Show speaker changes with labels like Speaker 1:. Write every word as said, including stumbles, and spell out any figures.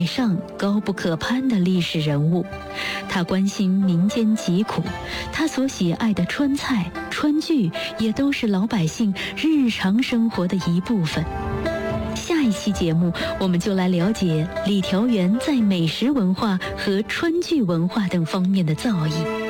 Speaker 1: 上高不可攀的历史人物，他关心民间疾苦，他所喜爱的川菜、川剧也都是老百姓日常生活的一部分。下一期节目，我们就来了解李调元在美食文化和川剧文化等方面的造诣。